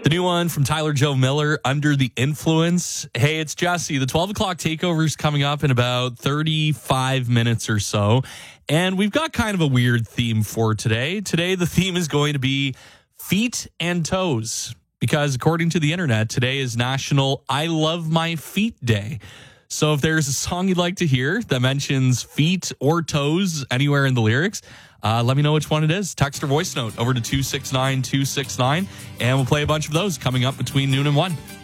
The new one from Tyler Joe Miller, Under the Influence. Hey, it's Jesse. The 12 o'clock takeover is coming up in about 35 minutes or so. And we've got kind of a weird theme for today. Today, the theme is going to be feet and toes. Because according to the internet, today is National I Love My Feet Day. So if there's a song you'd like to hear that mentions feet or toes anywhere in the lyrics, let me know which one it is. Text or voice note over to 269-269, and we'll play a bunch of those coming up between noon and 1.